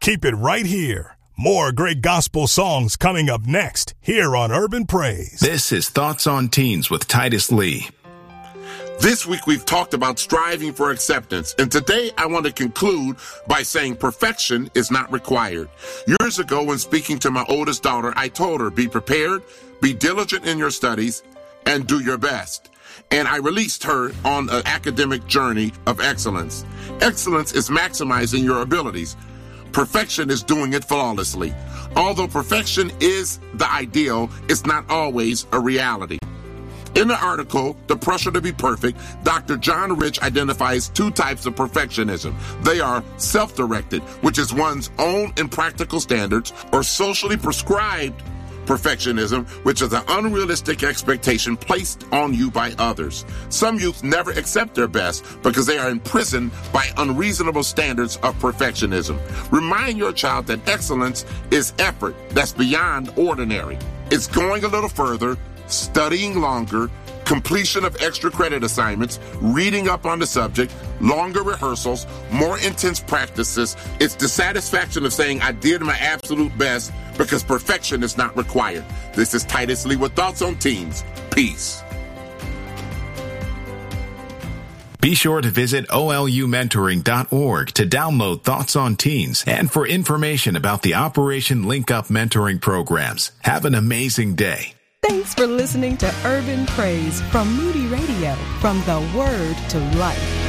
Keep it right here. More great gospel songs coming up next here on Urban Praise. This is Thoughts on Teens with Titus Lee. This week we've talked about striving for acceptance, and today I want to conclude by saying perfection is not required. Years ago, when speaking to my oldest daughter, I told her, be prepared, be diligent in your studies, and do your best. And I released her on an academic journey of excellence. Excellence is maximizing your abilities. Perfection is doing it flawlessly. Although perfection is the ideal, it's not always a reality. In the article, The Pressure to be Perfect, Dr. John Rich identifies two types of perfectionism. They are self-directed, which is one's own impractical standards, or socially prescribed perfectionism, which is an unrealistic expectation placed on you by others. Some youth never accept their best because they are imprisoned by unreasonable standards of perfectionism. Remind your child that excellence is effort that's beyond ordinary. It's going a little further, studying longer, completion of extra credit assignments, reading up on the subject, longer rehearsals, more intense practices. It's the satisfaction of saying I did my absolute best because perfection is not required. This is Titus Lee with Thoughts on Teens. Peace. Be sure to visit olumentoring.org to download Thoughts on Teens and for information about the Operation Link Up mentoring programs. Have an amazing day. Thanks for listening to Urban Praise from Moody Radio, from the Word to Life.